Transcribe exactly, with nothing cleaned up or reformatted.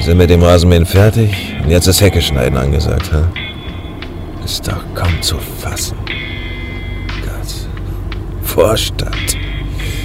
Sie sind mit dem Rasenmähen fertig und jetzt ist Hecke-Schneiden angesagt, hä? Ist doch kaum zu fassen. Gott. Vorstadt.